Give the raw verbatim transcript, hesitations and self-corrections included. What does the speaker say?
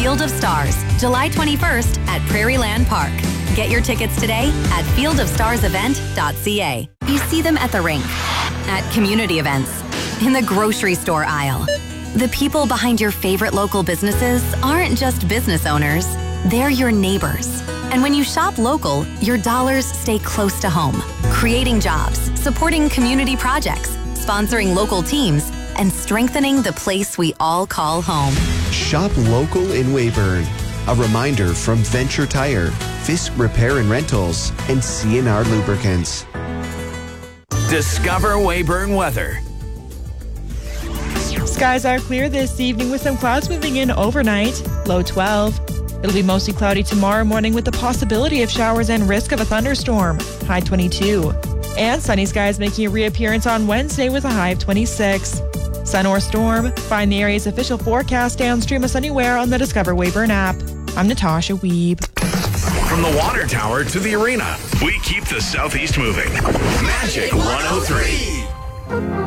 Field of Stars, July twenty-first at Prairieland Park. Get your tickets today at field of stars event dot c a. You see them at the rink, at community events, in the grocery store aisle. The people behind your favorite local businesses aren't just business owners, they're your neighbors. And when you shop local, your dollars stay close to home, creating jobs, supporting community projects, sponsoring local teams, and strengthening the place we all call home. Shop local in Weyburn. A reminder from Venture Tire, Fisk Repair and Rentals, and C and R Lubricants. Discover Weyburn weather. Skies are clear this evening with some clouds moving in overnight, low twelve. It'll be mostly cloudy tomorrow morning with the possibility of showers and risk of a thunderstorm, high twenty-two. And sunny skies making a reappearance on Wednesday with a high of twenty-six. Sun or storm? Find the area's official forecast downstream of Sunnyware on the Discover Weyburn app. I'm Natasha Wiebe. From the water tower to the arena, we keep the Southeast moving. Magic one oh three.